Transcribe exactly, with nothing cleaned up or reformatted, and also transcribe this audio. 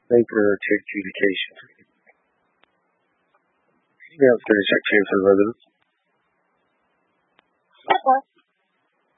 Paper check communication. Email finish check for the residents. Okay.